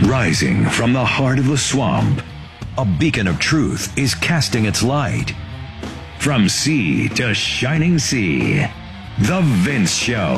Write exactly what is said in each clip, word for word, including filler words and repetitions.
Rising from the heart of the swamp, a beacon of truth is casting its light. From sea to shining sea, The Vince Show.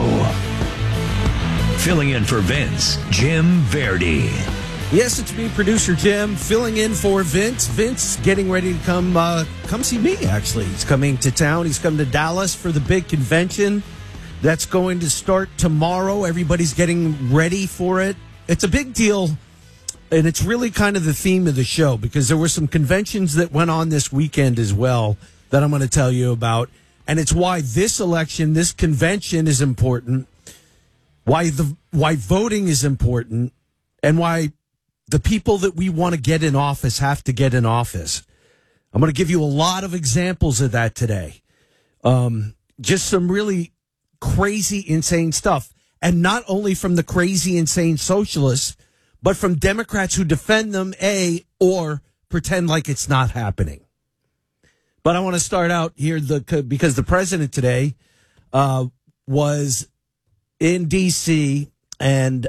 Filling in for Vince, Jim Verdi. Yes, it's me, producer Jim, filling in for Vince. Vince getting ready to come uh, come see me, actually. He's coming to town. He's coming to Dallas for the big convention that's going to start tomorrow. Everybody's getting ready for it. It's a big deal, and it's really kind of the theme of the show because there were some conventions that went on this weekend as well that I'm going to tell you about. And it's why this election, this convention is important, why the why voting is important, and why the people that we want to get in office have to get in office. I'm going to give you a lot of examples of that today. Um, just some really crazy, insane stuff. And not only from the crazy, insane socialists, but from Democrats who defend them, A, or pretend like it's not happening. But I want to start out here the, because the president today uh, was in D C and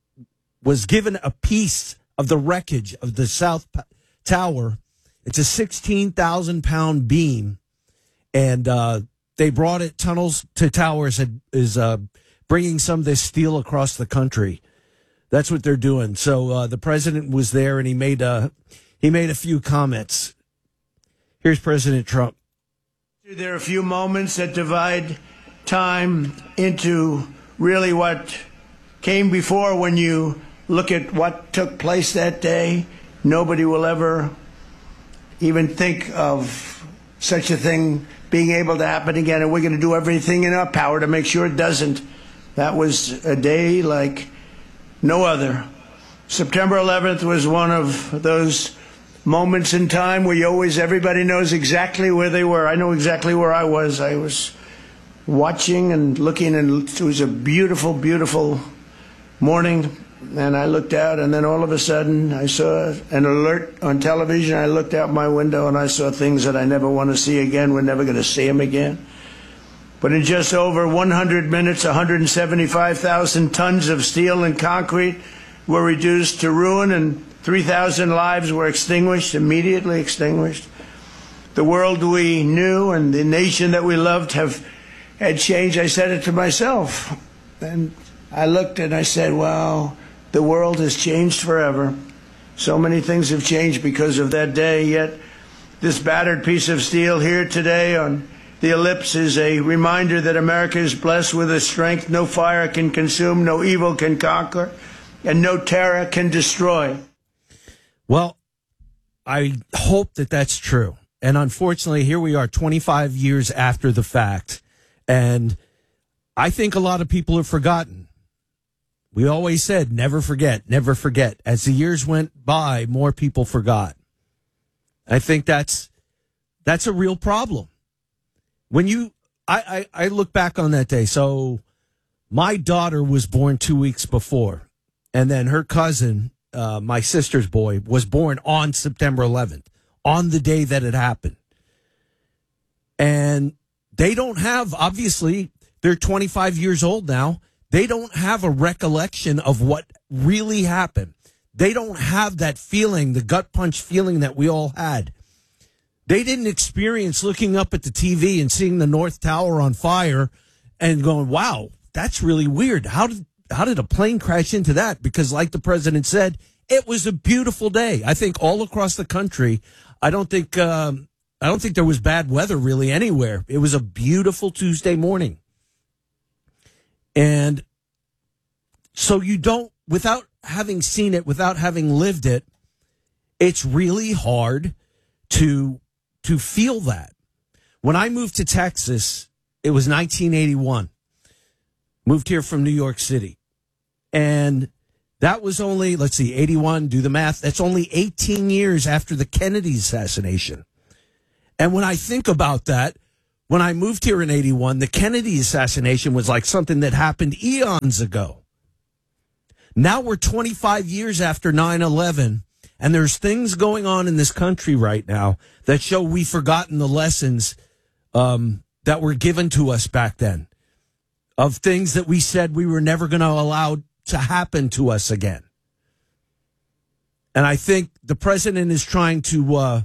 was given a piece of the wreckage of the South Tower. It's a sixteen thousand pound beam, and uh, they brought it. Tunnels to Towers is uh, bringing some of this steel across the country. That's what they're doing. So uh, the president was there, and he made a he made a few comments. Here's President Trump. There are a few moments that divide time into really what came before. When you look at what took place that day, nobody will ever even think of such a thing being able to happen again, and we're going to do everything in our power to make sure it doesn't. That was a day like no other. September eleventh was one of those moments in time where you always, everybody knows exactly where they were. I know exactly where I was. I was watching and looking, and it was a beautiful, beautiful morning. And I looked out, and then all of a sudden I saw an alert on television. I looked out my window, and I saw things that I never want to see again. We're never going to see them again. But in just over one hundred minutes, one hundred seventy-five thousand tons of steel and concrete were reduced to ruin, and three thousand lives were extinguished, immediately extinguished. The world we knew and the nation that we loved have had changed. I said it to myself. And I looked and I said, wow, the world has changed forever. So many things have changed because of that day, yet this battered piece of steel here today on the ellipse is a reminder that America is blessed with a strength no fire can consume, no evil can conquer, and no terror can destroy. Well, I hope that that's true. And unfortunately, here we are twenty-five years after the fact, and I think a lot of people have forgotten. We always said, never forget, never forget. As the years went by, more people forgot. I think that's that's a real problem. When you, I, I, I look back on that day. So my daughter was born two weeks before, and then her cousin, uh, my sister's boy, was born on September eleventh, on the day that it happened. And they don't have, obviously, they're twenty-five years old now. They don't have a recollection of what really happened. They don't have that feeling, the gut punch feeling that we all had. They didn't experience looking up at the T V and seeing the North Tower on fire and going, wow, that's really weird. How did how did a plane crash into that? Because like the president said, it was a beautiful day. I think all across the country, I don't think um, I don't think there was bad weather really anywhere. It was a beautiful Tuesday morning. And so you don't, without having seen it, without having lived it, it's really hard to to feel that. When I moved to Texas, it was nineteen eighty-one. Moved here from New York City. And that was only, let's see, eighty-one, do the math. That's only eighteen years after the Kennedy assassination. And when I think about that, when I moved here in eighty-one, the Kennedy assassination was like something that happened eons ago. Now we're twenty-five years after nine eleven, and there's things going on in this country right now that show we've forgotten the lessons um, that were given to us back then, of things that we said we were never going to allow to happen to us again. And I think the president is trying to uh,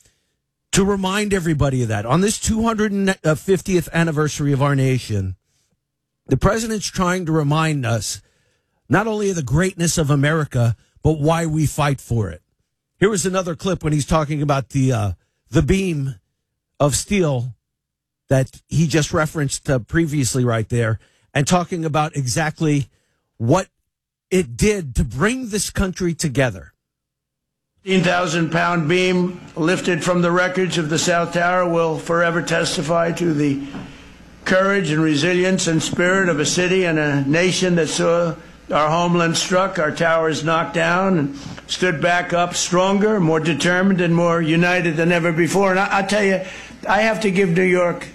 to remind everybody of that. On this two hundred fiftieth anniversary of our nation, the president's trying to remind us not only of the greatness of America, but why we fight for it. Here was another clip when he's talking about the uh, the beam of steel that he just referenced uh, previously right there, and talking about exactly what it did to bring this country together. fifteen thousand pound beam lifted from the wreckage of the South Tower will forever testify to the courage and resilience and spirit of a city and a nation that saw our homeland struck, our towers knocked down, and stood back up stronger, more determined, and more united than ever before. And I, I tell you, I have to give New York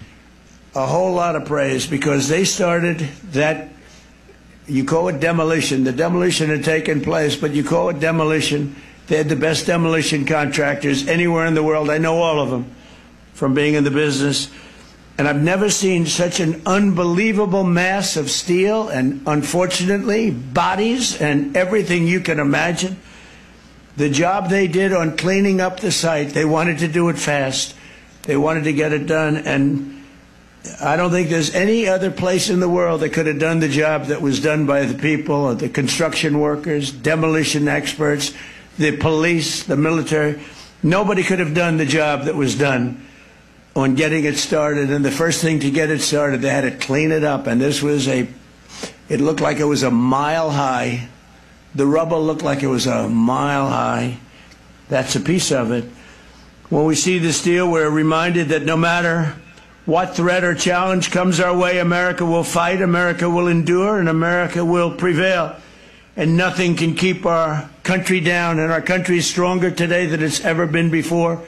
a whole lot of praise, because they started that, you call it demolition. The demolition had taken place, but you call it demolition. They had the best demolition contractors anywhere in the world. I know all of them from being in the business. And I've never seen such an unbelievable mass of steel and, unfortunately, bodies and everything you can imagine. The job they did on cleaning up the site, they wanted to do it fast. They wanted to get it done. And I don't think there's any other place in the world that could have done the job that was done by the people, the construction workers, demolition experts, the police, the military. Nobody could have done the job that was done on getting it started. And the first thing to get it started, they had to clean it up. And this was a, it looked like it was a mile high. The rubble looked like it was a mile high. That's a piece of it. When we see the steel, we're reminded that no matter what threat or challenge comes our way, America will fight, America will endure, and America will prevail. And nothing can keep our country down. And our country is stronger today than it's ever been before.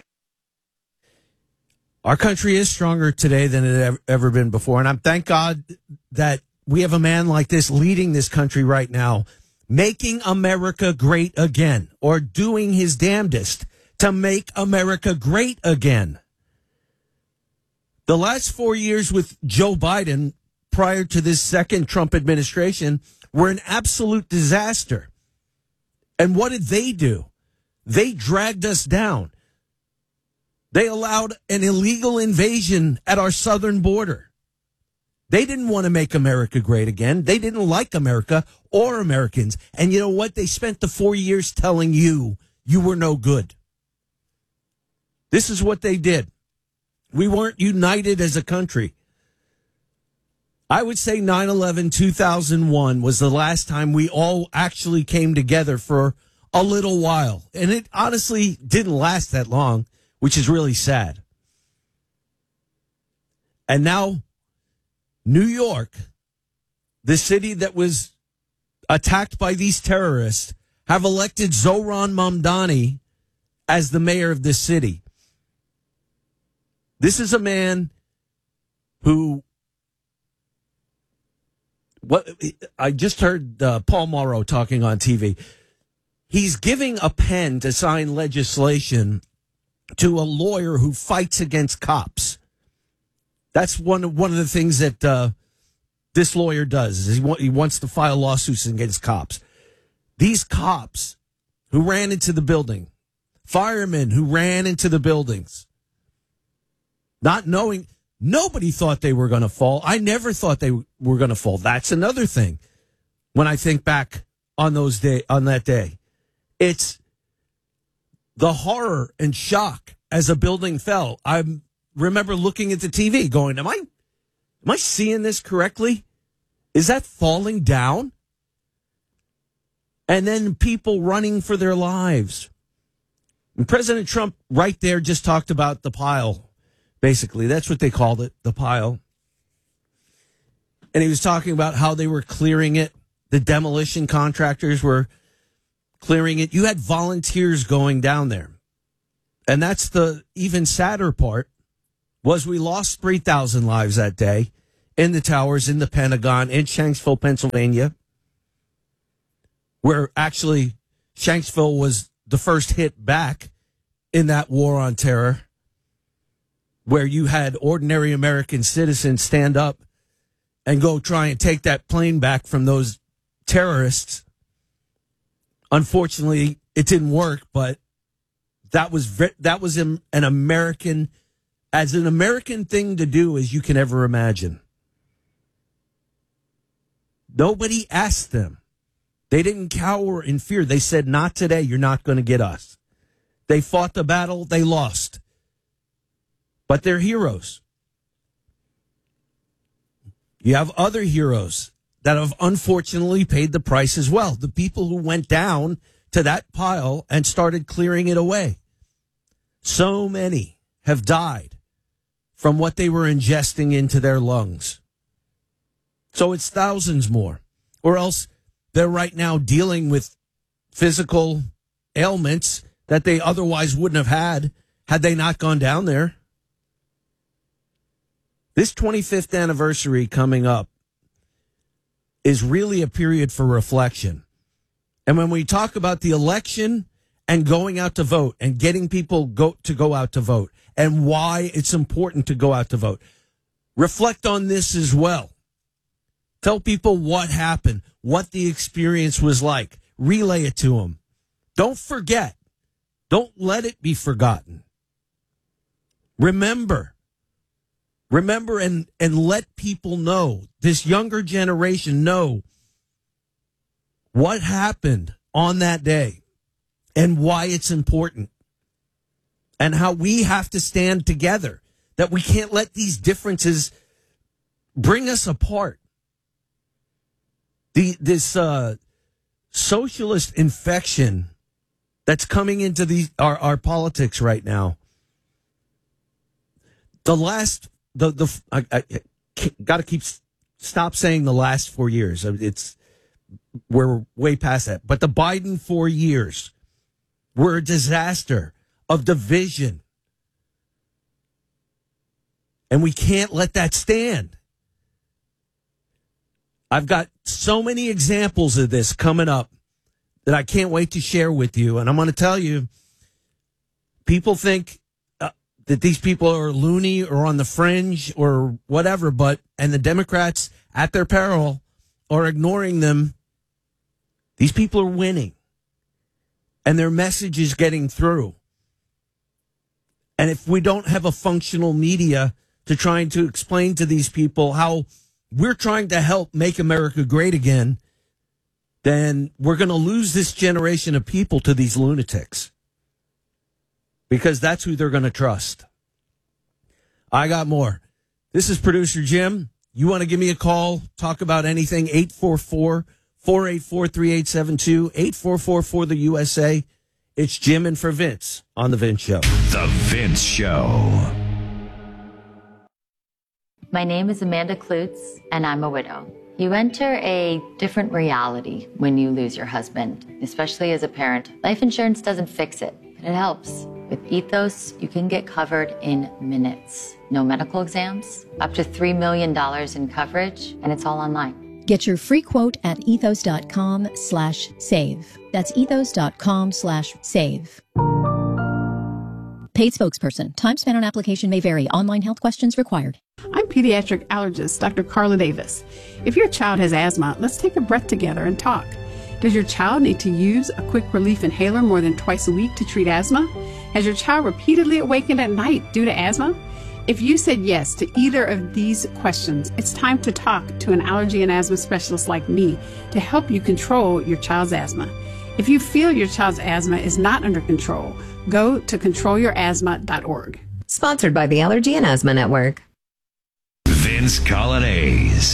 Our country is stronger today than it ever, ever been before. And I'm thank God that we have a man like this leading this country right now, making America great again, or doing his damnedest to make America great again. The last four years with Joe Biden, prior to this second Trump administration, were an absolute disaster. And what did they do? They dragged us down. They allowed an illegal invasion at our southern border. They didn't want to make America great again. They didn't like America or Americans. And you know what? They spent the four years telling you you were no good. This is what they did. We weren't united as a country. I would say nine eleven two thousand one was the last time we all actually came together for a little while. And it honestly didn't last that long, which is really sad. And now, New York, the city that was attacked by these terrorists, have elected Zohran Mamdani as the mayor of this city. This is a man who, what I just heard uh, Paul Morrow talking on T V. He's giving a pen to sign legislation to a lawyer who fights against cops. That's one of, one of the things that uh, this lawyer does. Is he, wa- he wants to file lawsuits against cops. These cops who ran into the building, firemen who ran into the buildings, not knowing, nobody thought they were going to fall. I never thought they were going to fall. That's another thing. When I think back on those day, on that day, it's the horror and shock as a building fell. I remember looking at the T V going, am I, am I seeing this correctly? Is that falling down? And then people running for their lives. And President Trump right there just talked about the pile. Basically, that's what they called it, the pile. And he was talking about how they were clearing it. The demolition contractors were clearing it. You had volunteers going down there. And that's the even sadder part, was we lost three thousand lives that day in the towers, in the Pentagon, in Shanksville, Pennsylvania, where actually Shanksville was the first hit back in that war on terror, where you had ordinary American citizens stand up and go try and take that plane back from those terrorists. Unfortunately, it didn't work, but that was ve- that was an, an American, as an American thing to do as you can ever imagine. Nobody asked them. They didn't cower in fear. They said, not today. You're not going to get us. They fought the battle. They lost. But they're heroes. You have other heroes that have unfortunately paid the price as well. The people who went down to that pile and started clearing it away. So many have died from what they were ingesting into their lungs. So it's thousands more. Or else they're right now dealing with physical ailments that they otherwise wouldn't have had had they not gone down there. This twenty-fifth anniversary coming up is really a period for reflection. And when we talk about the election and going out to vote and getting people go to go out to vote and why it's important to go out to vote, reflect on this as well. Tell people what happened, what the experience was like. Relay it to them. Don't forget. Don't let it be forgotten. Remember. Remember and, and let people know, this younger generation know what happened on that day and why it's important and how we have to stand together, that we can't let these differences bring us apart. The this uh, socialist infection that's coming into the our, our politics right now. The last the the I, I got to keep stop saying the last four years. It's we're way past that. But the Biden four years were a disaster of division, and we can't let that stand. I've got so many examples of this coming up that I can't wait to share with you. And I'm going to tell you, people think uh, that these people are loony or on the fringe or whatever, but, and the Democrats at their peril are ignoring them. These people are winning and their message is getting through. And if we don't have a functional media to trying to explain to these people how we're trying to help make America great again, then we're going to lose this generation of people to these lunatics. Because that's who they're going to trust. I got more. This is Producer Jim. You want to give me a call, talk about anything, eight four four, four eight four, three eight seven two, eight four four for the U S A. It's Jim and for Vince on The Vince Show. The Vince Show. My name is Amanda Klutz, and I'm a widow. You enter a different reality when you lose your husband, especially as a parent. Life insurance doesn't fix it, but it helps. With Ethos, you can get covered in minutes. No medical exams, up to three million dollars in coverage, and it's all online. Get your free quote at ethos.com slash save. That's ethos.com slash save. Paid spokesperson. Time spent on application may vary. Online health questions required. I'm pediatric allergist Doctor Carla Davis. If your child has asthma, let's take a breath together and talk. Does your child need to use a quick relief inhaler more than twice a week to treat asthma? Has your child repeatedly awakened at night due to asthma? If you said yes to either of these questions, it's time to talk to an allergy and asthma specialist like me to help you control your child's asthma. If you feel your child's asthma is not under control, go to control your asthma dot org. Sponsored by the Allergy and Asthma Network. Vince Colonnese.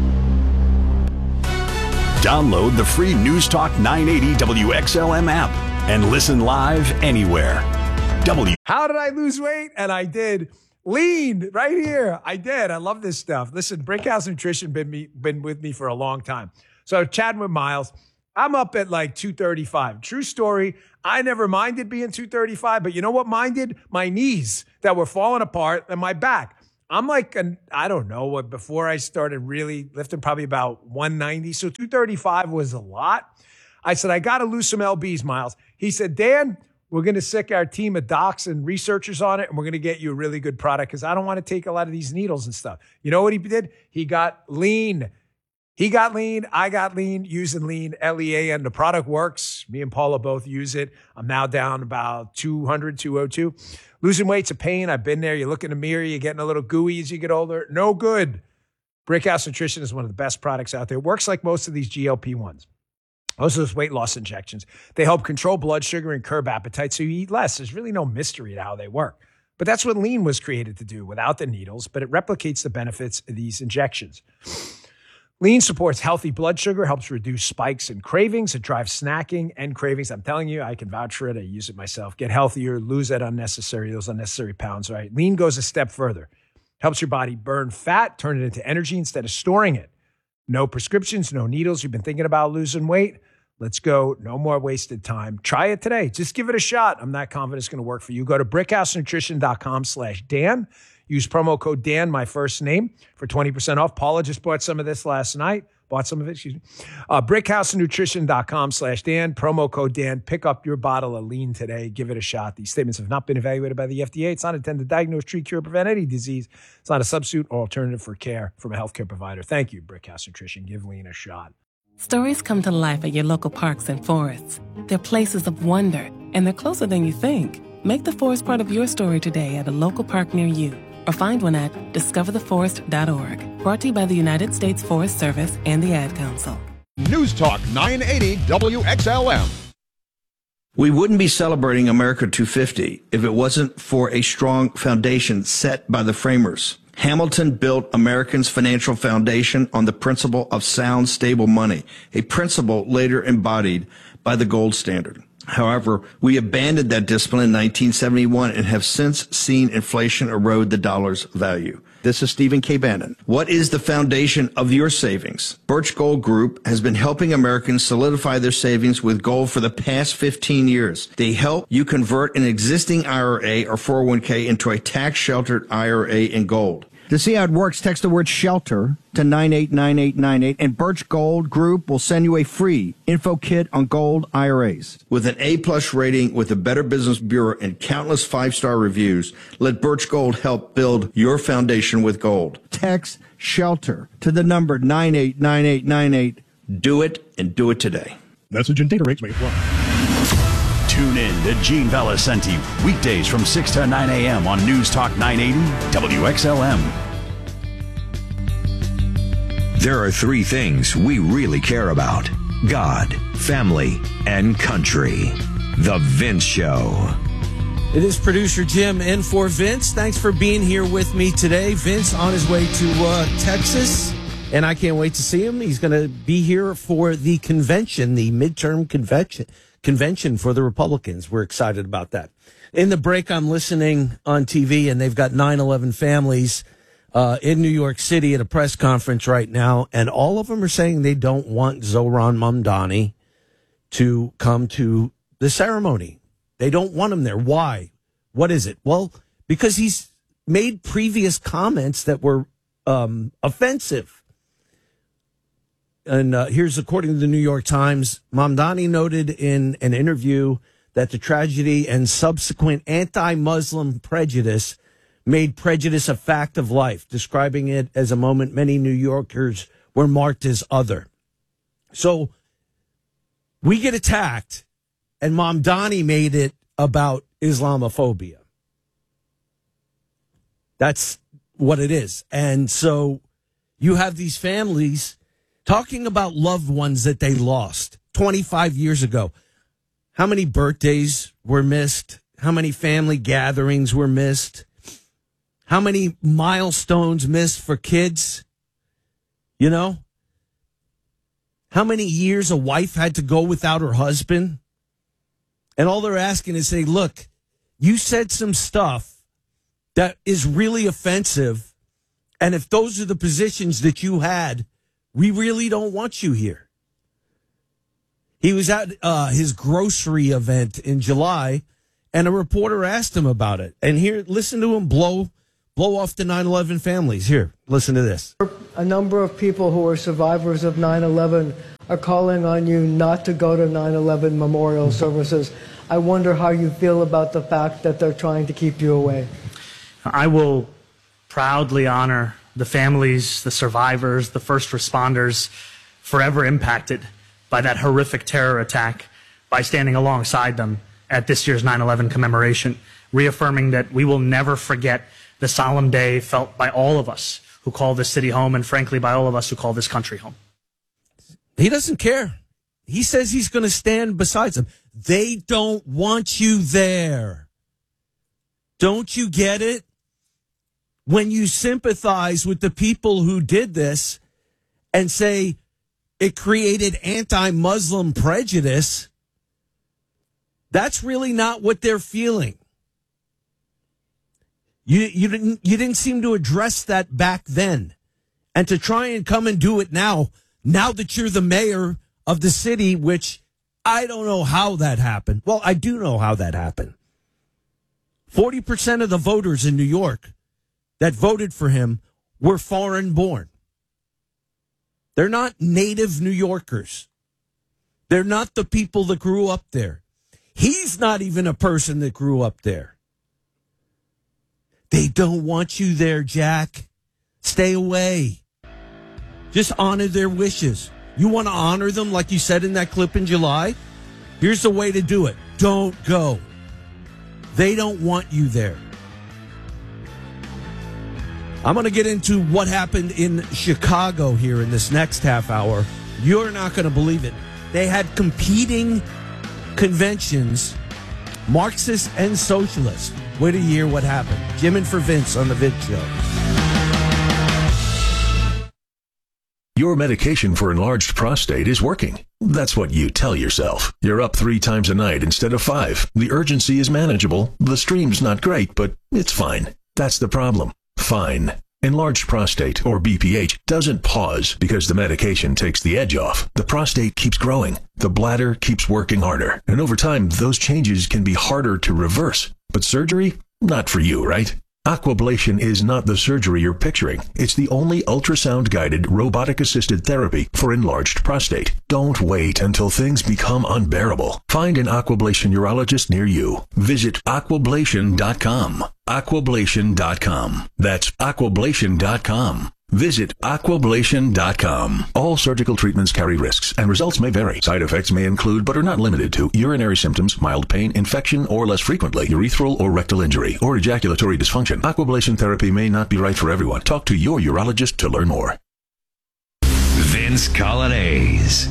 Download the free News Talk nine eighty W X L M app and listen live anywhere. W. How did I lose weight? And I did. Lean right here. I did. I love this stuff. Listen, Brickhouse Nutrition been me been with me for a long time. So chatting with Miles, I'm up at like two thirty-five. True story. I never minded being two thirty-five, but you know what minded? My knees that were falling apart and my back. I'm like, an, I don't know what, before I started really lifting, probably about one ninety. So two thirty-five was a lot. I said, I got to lose some L Bs, Miles. He said, Dan, we're going to sick our team of docs and researchers on it, and we're going to get you a really good product because I don't want to take a lot of these needles and stuff. You know what he did? He got lean. He got lean. I got lean using lean, L E A N. The product works. Me and Paula both use it. I'm now down about two hundred, two oh two. Losing weight's a pain. I've been there. You look in the mirror, you're getting a little gooey as you get older. No good. Brickhouse Nutrition is one of the best products out there. It works like most of these G L P ones. Most of those weight loss injections. They help control blood sugar and curb appetite so you eat less. There's really no mystery to how they work. But that's what lean was created to do without the needles, but it replicates the benefits of these injections. Lean supports healthy blood sugar, helps reduce spikes and cravings. It drives snacking and cravings. I'm telling you, I can vouch for it. I use it myself. Get healthier, lose that unnecessary, those unnecessary pounds, right? Lean goes a step further. Helps your body burn fat, turn it into energy instead of storing it. No prescriptions, no needles. You've been thinking about losing weight? Let's go. No more wasted time. Try it today. Just give it a shot. I'm not confident it's going to work for you. Go to brickhousenutrition.com slash Dan. Use promo code Dan, my first name, for twenty percent off. Paula just bought some of this last night. Bought some of it, excuse me. Uh, brickhousenutrition.com slash Dan. Promo code Dan. Pick up your bottle of lean today. Give it a shot. These statements have not been evaluated by the F D A. It's not intended to diagnose, treat, cure, prevent any disease. It's not a substitute or alternative for care from a healthcare provider. Thank you, Brickhouse Nutrition. Give lean a shot. Stories come to life at your local parks and forests. They're places of wonder, and they're closer than you think. Make the forest part of your story today at a local park near you, or find one at discover the forest dot org. Brought to you by the United States Forest Service and the Ad Council. News Talk nine eighty W X L M. We wouldn't be celebrating America two fifty if it wasn't for a strong foundation set by the framers. Hamilton built Americans' financial foundation on the principle of sound, stable money, a principle later embodied by the gold standard. However, we abandoned that discipline in nineteen seventy-one and have since seen inflation erode the dollar's value. This is Stephen K. Bannon. What is the foundation of your savings? Birch Gold Group has been helping Americans solidify their savings with gold for the past fifteen years. They help you convert an existing I R A or four oh one k into a tax-sheltered I R A in gold. To see how it works, text the word SHELTER to nine eight nine eight nine eight, and Birch Gold Group will send you a free info kit on gold I R As. With an A-plus rating with the Better Business Bureau and countless five-star reviews, let Birch Gold help build your foundation with gold. Text SHELTER to the number nine eight nine eight nine eight. Do it, and do it today. Message and data rates may apply. Tune in to Gene Valicenti weekdays from six to nine a.m. on News Talk nine eighty W X L M. There are three things we really care about: God, family, and country. The Vince Show. It is producer Jim in for Vince. Thanks for being here with me today. Vince on his way to uh, Texas, and I can't wait to see him. He's going to be here for the convention, the midterm convention. Convention for the Republicans. We're excited about that. In the break, I'm listening on T V, and they've got nine eleven families uh, in New York City at a press conference right now, and all of them are saying they don't want Zohran Mamdani to come to the ceremony. They don't want him there. Why? What is it? Well, because he's made previous comments that were um, offensive. And uh, here's, according to the New York Times, Mamdani noted in an interview that the tragedy and subsequent anti-Muslim prejudice made prejudice a fact of life, describing it as a moment many New Yorkers were marked as other. So we get attacked, and Mamdani made it about Islamophobia. That's what it is. And so you have these families talking about loved ones that they lost twenty-five years ago. How many birthdays were missed? How many family gatherings were missed? How many milestones missed for kids? You know? How many years a wife had to go without her husband? And all they're asking is say, look, you said some stuff that is really offensive. And if those are the positions that you had, we really don't want you here. He was at uh, his grocery event in July, and a reporter asked him about it. And here, listen to him blow blow off the nine eleven families. Here, listen to this. A number of people who are survivors of nine eleven are calling on you not to go to nine eleven memorial services. I wonder how you feel about the fact that they're trying to keep you away. I will proudly honor the families, the survivors, the first responders forever impacted by that horrific terror attack by standing alongside them at this year's nine eleven commemoration, reaffirming that we will never forget the solemn day felt by all of us who call this city home and, frankly, by all of us who call this country home. He doesn't care. He says he's going to stand beside them. They don't want you there. Don't you get it? When you sympathize with the people who did this and say it created anti-Muslim prejudice, that's really not what they're feeling. You, you didn't, you didn't seem to address that back then. And to try and come and do it now, now that you're the mayor of the city, which I don't know how that happened. Well, I do know how that happened. forty percent of the voters in New York that voted for him were foreign born. They're not native New Yorkers. They're not the people that grew up there. He's not even a person that grew up there. They don't want you there, Jack. Stay away. Just honor their wishes. You want to honor them like you said in that clip in July? Here's the way to do it. Don't go. They don't want you there. I'm going to get into what happened in Chicago here in this next half hour. You're not going to believe it. They had competing conventions, Marxist and socialist. Wait a year, what happened? Jim and for Vince on the Vince Show. Your medication for enlarged prostate is working. That's what you tell yourself. You're up three times a night instead of five. The urgency is manageable. The stream's not great, but it's fine. That's the problem. Fine. Enlarged prostate, or B P H, doesn't pause because the medication takes the edge off. The prostate keeps growing. The bladder keeps working harder. And over time, those changes can be harder to reverse. But surgery? Not for you, right? Aquablation is not the surgery you're picturing. It's the only ultrasound-guided, robotic-assisted therapy for enlarged prostate. Don't wait until things become unbearable. Find an Aquablation urologist near you. Visit aquablation dot com. aquablation dot com. That's aquablation dot com. Visit aquablation dot com. All surgical treatments carry risks, and results may vary. Side effects may include, but are not limited to, urinary symptoms, mild pain, infection, or less frequently, urethral or rectal injury, or ejaculatory dysfunction. Aquablation therapy may not be right for everyone. Talk to your urologist to learn more. Vince Colonnese.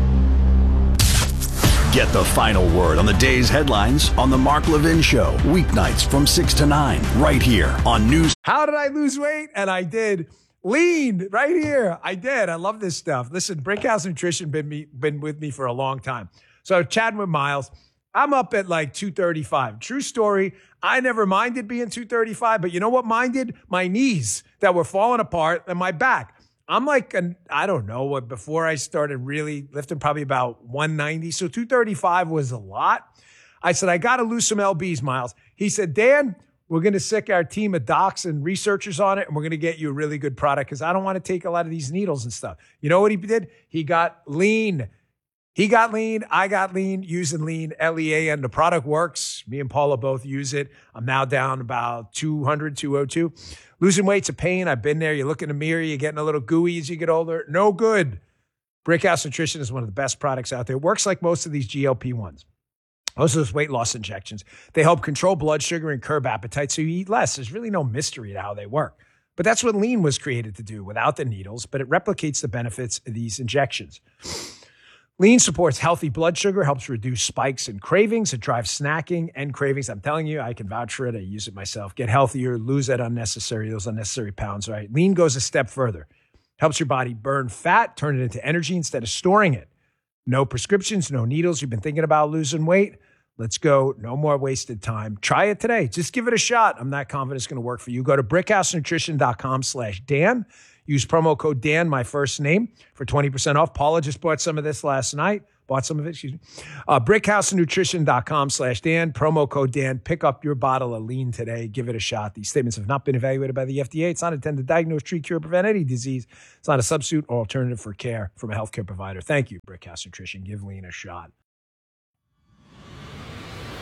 Get the final word on the day's headlines on The Mark Levin Show, weeknights from six to nine, right here on News. How did I lose weight? And I did. Lean right here. I did. I love this stuff. Listen, Brickhouse Nutrition been me, been with me for a long time. So chatting with Miles, I'm up at like two thirty-five. True story. I never minded being two thirty-five, but you know what minded? My knees that were falling apart and my back. I'm like, an, I don't know what, before I started really lifting, probably about one ninety. So two thirty-five was a lot. I said, I got to lose some L Bs, Miles. He said, Dan, we're going to sick our team of docs and researchers on it, and we're going to get you a really good product because I don't want to take a lot of these needles and stuff. You know what he did? He got lean. He got lean. I got lean using lean, L E A, and the product works. Me and Paula both use it. I'm now down about two hundred, two oh two. Losing weight's a pain. I've been there. You look in the mirror, you're getting a little gooey as you get older. No good. Brickhouse Nutrition is one of the best products out there. It works like most of these G L P ones. Most of those weight loss injections. They help control blood sugar and curb appetite so you eat less. There's really no mystery to how they work. But that's what lean was created to do without the needles, but it replicates the benefits of these injections. Lean supports healthy blood sugar, helps reduce spikes and cravings. It drives snacking and cravings. I'm telling you, I can vouch for it. I use it myself. Get healthier, lose that unnecessary, those unnecessary pounds, right? Lean goes a step further. Helps your body burn fat, turn it into energy instead of storing it. No prescriptions, no needles. You've been thinking about losing weight? Let's go. No more wasted time. Try it today. Just give it a shot. I'm not confident it's going to work for you. Go to brickhousenutrition.com slash Dan. Use promo code Dan, my first name, for twenty percent off. Paula just bought some of this last night. Bought some of it, excuse me. Uh, brickhousenutrition.com slash Dan. Promo code Dan. Pick up your bottle of lean today. Give it a shot. These statements have not been evaluated by the F D A. It's not intended to diagnose, treat, cure, prevent any disease. It's not a substitute or alternative for care from a healthcare provider. Thank you, Brickhouse Nutrition. Give lean a shot.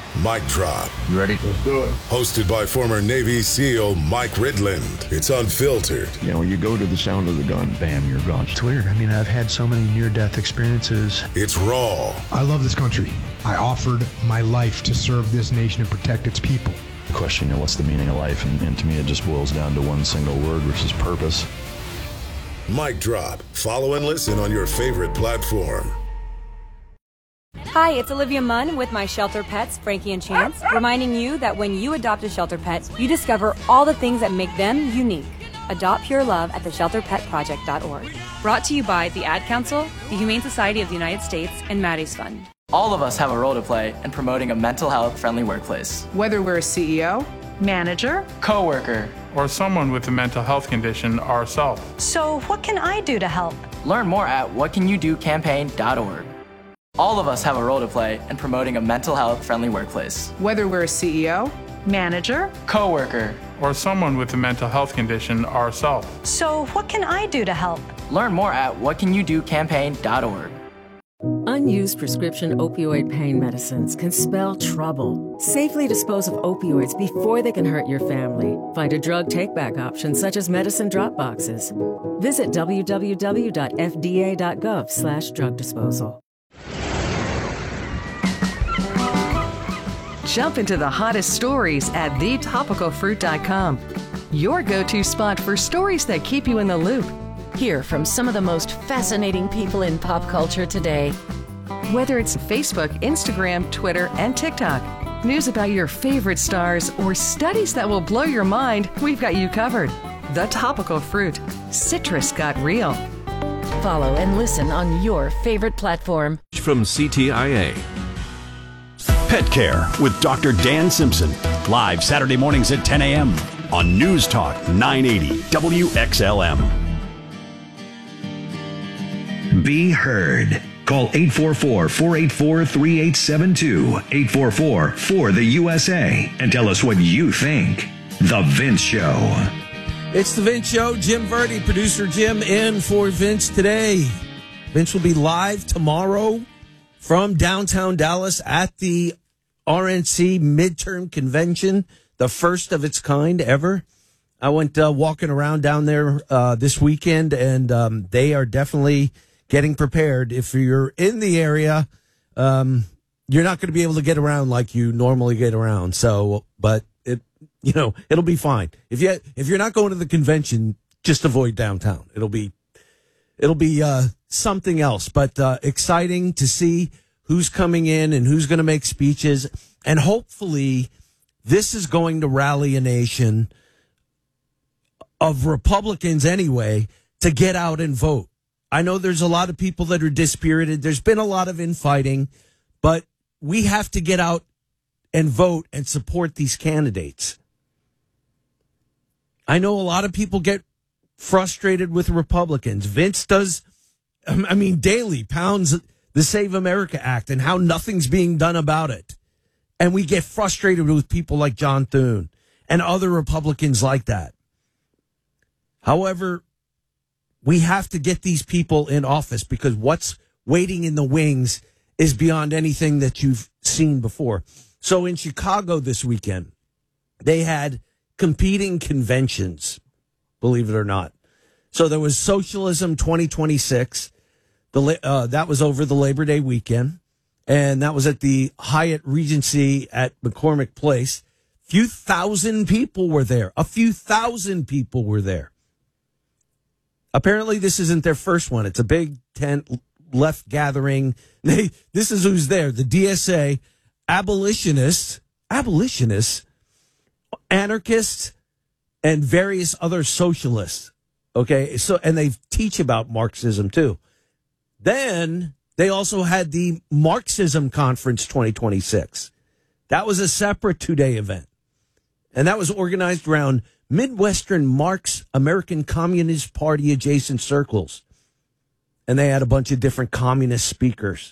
Mic Drop. You ready? Let's do it. Hosted by former Navy SEAL Mike Ridland. It's unfiltered. You know, you go to the sound of the gun, bam, you're gone. It's weird. I mean, I've had so many near-death experiences. It's raw. I love this country. I offered my life to serve this nation and protect its people. The question, you know, what's the meaning of life? And, and to me, it just boils down to one single word, which is purpose. Mic Drop. Follow and listen on your favorite platform. Hi, it's Olivia Munn with my shelter pets, Frankie and Chance, reminding you that when you adopt a shelter pet, you discover all the things that make them unique. Adopt pure love at the shelter pet project dot org. Brought to you by the Ad Council, the Humane Society of the United States, and Maddie's Fund. All of us have a role to play in promoting a mental health friendly workplace. Whether we're a C E O, manager, coworker, or someone with a mental health condition ourselves. So what can I do to help? Learn more at what can you do campaign dot org. All of us have a role to play in promoting a mental health friendly workplace. Whether we're a C E O, manager, coworker, or someone with a mental health condition ourselves. So what can I do to help? Learn more at what can you do campaign dot org. Unused prescription opioid pain medicines can spell trouble. Safely dispose of opioids before they can hurt your family. Find a drug take-back option such as medicine drop boxes. Visit w w w dot f d a dot gov slash drug disposal. Jump into the hottest stories at the topical fruit dot com. Your go-to spot for stories that keep you in the loop. Hear from some of the most fascinating people in pop culture today. Whether it's Facebook, Instagram, Twitter, and TikTok, news about your favorite stars, or studies that will blow your mind, we've got you covered. The Topical Fruit. Citrus got real. Follow and listen on your favorite platform. From C T I A. Pet Care with Doctor Dan Simpson. Live Saturday mornings at ten a.m. on News Talk nine eighty W X L M. Be heard. Call eight four four, four eight four, three eight seven two, eight four four, four the U S A, and tell us what you think. The Vince Show. It's The Vince Show. Jim Verdi, producer Jim, in for Vince today. Vince will be live tomorrow from downtown Dallas at the R N C midterm convention, the first of its kind ever. I went uh, walking around down there uh, this weekend, and um, they are definitely getting prepared. If you're in the area, um, you're not going to be able to get around like you normally get around. So, but it, you know, it'll be fine. If you if you're not going to the convention, just avoid downtown. It'll be it'll be uh, something else. But uh, exciting to see who's coming in and who's going to make speeches, and hopefully, this is going to rally a nation of Republicans anyway to get out and vote. I know there's a lot of people that are dispirited. There's been a lot of infighting, but we have to get out and vote and support these candidates. I know a lot of people get frustrated with Republicans. Vince does, I mean, daily pounds the Save America Act and how nothing's being done about it. And we get frustrated with people like John Thune and other Republicans like that. However, we have to get these people in office because what's waiting in the wings is beyond anything that you've seen before. So in Chicago this weekend, they had competing conventions, believe it or not. So there was Socialism twenty twenty-six. The uh, that was over the Labor Day weekend, and that was at the Hyatt Regency at McCormick Place. Few thousand people were there. A few thousand people were there. Apparently, this isn't their first one. It's a big tent left gathering. They, this is who's there. The D S A, abolitionists, abolitionists, anarchists, and various other socialists. Okay, so and they teach about Marxism, too. Then they also had the Marxism Conference twenty twenty-six. That was a separate two-day event. And that was organized around Midwestern Marx American Communist Party adjacent circles. And they had a bunch of different communist speakers.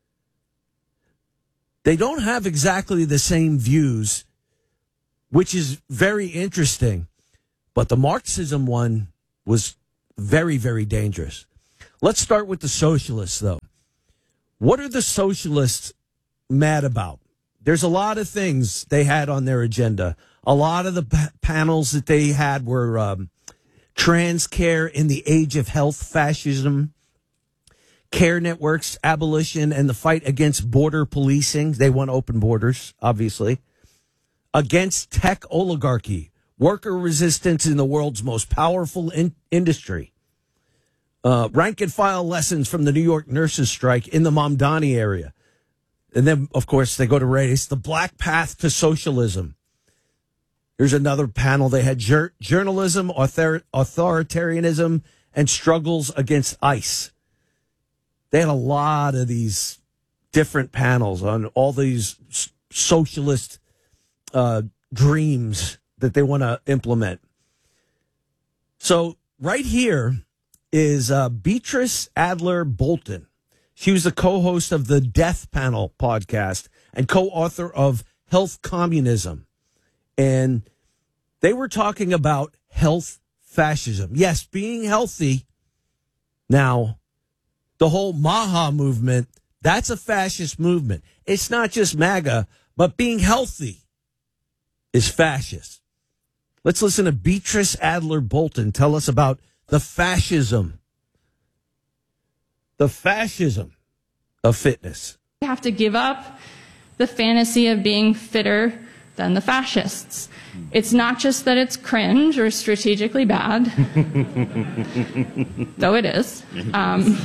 They don't have exactly the same views, which is very interesting. But the Marxism one was very, very dangerous. Let's start with the socialists, though. What are the socialists mad about? there's a lot of things they had on their agenda. A lot of the pa- panels that they had were um, trans care in the age of health fascism, care networks, abolition, and the fight against border policing. They want open borders, obviously. Against tech oligarchy, worker resistance in the world's most powerful in- industry. Uh, rank and file lessons from the New York nurses strike in the Mamdani area. And then, of course, they go to race, the black path to socialism. Here's another panel. They had jur- journalism, author- authoritarianism, and struggles against ICE. They had a lot of these different panels on all these s- socialist uh, dreams that they want to implement. So right here is uh, Beatrice Adler Bolton. She was the co-host of the Death Panel podcast and co-author of Health Communism. And they were talking about health fascism. Yes, being healthy. Now, the whole Maha movement, that's a fascist movement. It's not just MAGA, but being healthy is fascist. Let's listen to Beatrice Adler Bolton tell us about the fascism. The fascism of fitness. We have to give up the fantasy of being fitter than the fascists. It's not just that it's cringe or strategically bad, though it is. Um,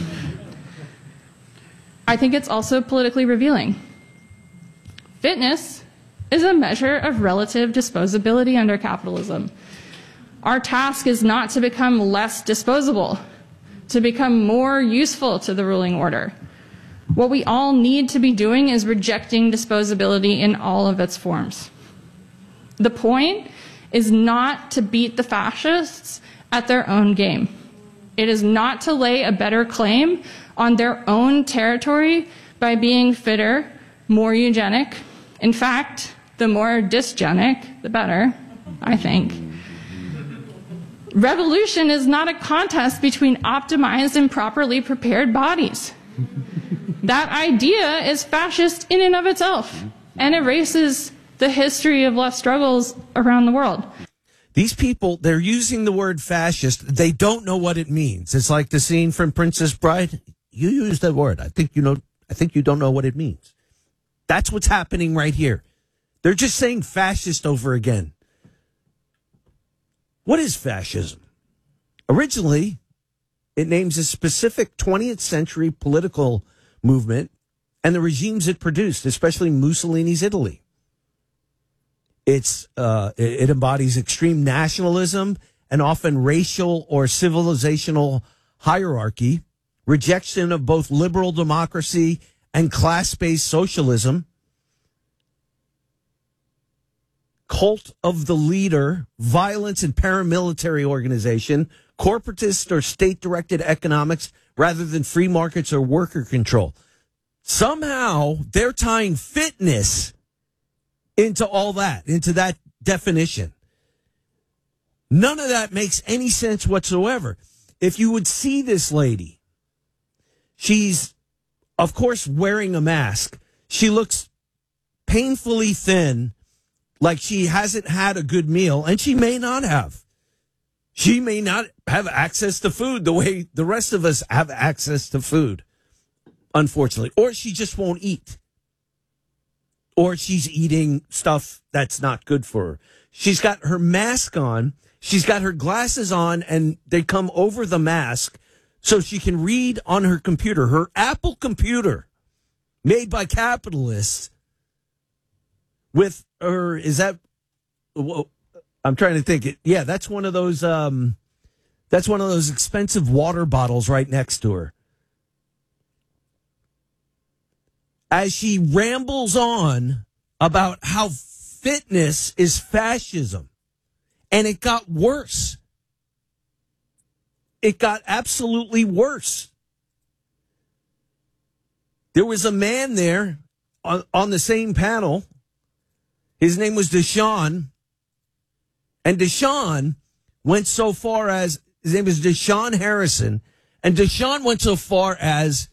I think it's also politically revealing. Fitness is a measure of relative disposability under capitalism. Our task is not to become less disposable, to become more useful to the ruling order. What we all need to be doing is rejecting disposability in all of its forms. The point is not to beat the fascists at their own game. It is not to lay a better claim on their own territory by being fitter, more eugenic. In fact, the more dysgenic, the better, I think. Revolution is not a contest between optimized and properly prepared bodies. That idea is fascist in and of itself and erases the history of left struggles around the world. These people, they're using the word fascist. They don't know what it means. It's like the scene from Princess Bride. You use that word. I think you know. I think you don't know what it means. That's what's happening right here. They're just saying fascist over again. What is fascism? Originally, it names a specific twentieth century political movement and the regimes it produced, especially Mussolini's Italy. It's uh, it embodies extreme nationalism and often racial or civilizational hierarchy, rejection of both liberal democracy and class-based socialism, cult of the leader, violence and paramilitary organization, corporatist or state-directed economics rather than free markets or worker control. Somehow, they're tying fitness into all that, into that definition. None of that makes any sense whatsoever. If you would see this lady, she's, of course, wearing a mask. She looks painfully thin, like she hasn't had a good meal, and she may not have. She may not have access to food the way the rest of us have access to food, unfortunately. Or she just won't eat. Or she's eating stuff that's not good for her. She's got her mask on. She's got her glasses on, and they come over the mask so she can read on her computer. Her Apple computer, made by capitalists, with her, is that, well, I'm trying to think. Yeah, that's one of those, um, that's one of those expensive water bottles right next to her. As she rambles on about how fitness is fascism. And it got worse. It got absolutely worse. There was a man there on, on the same panel. His name was Deshaun. And Deshaun went so far as, his name is Deshaun Harrison. And Deshaun went so far as